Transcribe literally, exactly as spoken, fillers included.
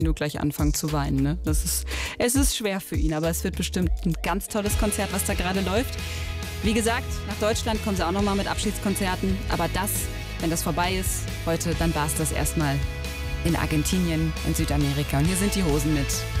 nur gleich anfangen zu weinen. Ne? Das ist, es ist schwer für ihn, aber es wird bestimmt ein ganz tolles Konzert, was da gerade läuft. Wie gesagt, nach Deutschland kommen sie auch nochmal mit Abschiedskonzerten. Aber das, wenn das vorbei ist heute, dann war es das erstmal in Argentinien, in Südamerika. Und hier sind die Hosen mit